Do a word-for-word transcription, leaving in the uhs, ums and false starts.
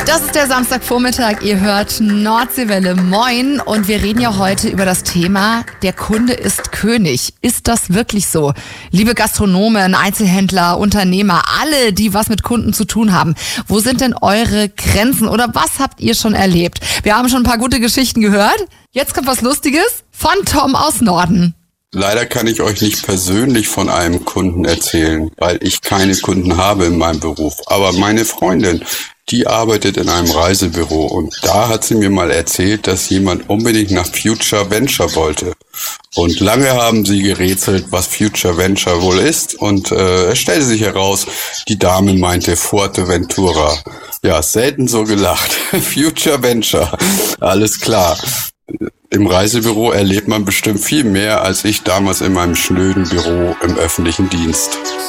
Das ist der Samstagvormittag, ihr hört Nordseewelle, moin, und wir reden ja heute über das Thema, der Kunde ist König. Ist das wirklich so? Liebe Gastronomen, Einzelhändler, Unternehmer, alle, die was mit Kunden zu tun haben, wo sind denn eure Grenzen oder was habt ihr schon erlebt? Wir haben schon ein paar gute Geschichten gehört. Jetzt kommt was Lustiges von Tom aus Norden. Leider kann ich euch nicht persönlich von einem Kunden erzählen, weil ich keine Kunden habe in meinem Beruf. Aber meine Freundin, die arbeitet in einem Reisebüro und da hat sie mir mal erzählt, dass jemand unbedingt nach Future Venture wollte. Und lange haben sie gerätselt, was Future Venture wohl ist, und äh, es stellte sich heraus, die Dame meinte Fuerteventura. Ja, selten so gelacht. Future Venture, alles klar. Im Reisebüro erlebt man bestimmt viel mehr als ich damals in meinem schnöden Büro im öffentlichen Dienst.